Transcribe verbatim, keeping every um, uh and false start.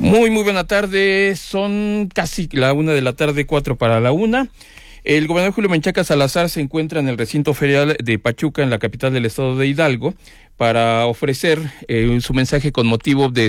Muy, muy buena tarde. Son casi la una de la tarde, cuatro para la una. El gobernador Julio Menchaca Salazar se encuentra en el recinto ferial de Pachuca, en la capital del estado de Hidalgo, para ofrecer eh, su mensaje con motivo de